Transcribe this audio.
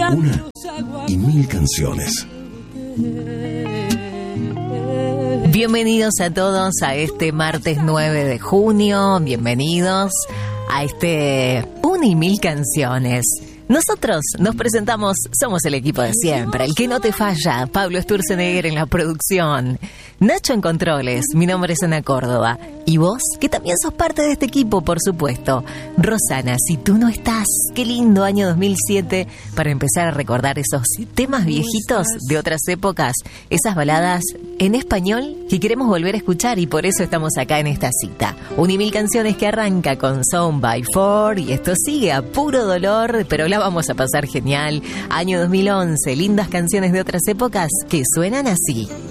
Una y mil canciones. Bienvenidos a todos a este martes 9 de junio. Bienvenidos a este Una y Mil Canciones. Nosotros nos presentamos, somos el equipo de siempre, el que no te falla. Pablo Sturzenegger en la producción, Nacho en controles, mi nombre es Ana Córdoba. Y vos, que también sos parte de este equipo, por supuesto. Rosana, si tú no estás, qué lindo año 2007 para empezar a recordar esos temas viejitos de otras épocas, esas baladas en español que queremos volver a escuchar y por eso estamos acá en esta cita. Una y Mil Canciones que arranca con Sound by Four y esto sigue a puro dolor, pero la vamos a pasar genial. Año 2011, lindas canciones de otras épocas que suenan así.